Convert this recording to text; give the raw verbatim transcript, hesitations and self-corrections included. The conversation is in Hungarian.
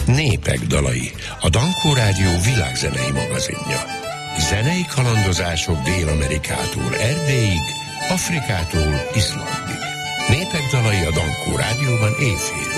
Népek dalai, a Dankó Rádió világzenei magazinja. Zenei kalandozások Dél-Amerikától Erdélyig, Afrikától Izlandig. Népek dalai a Dankó Rádióban éjfél.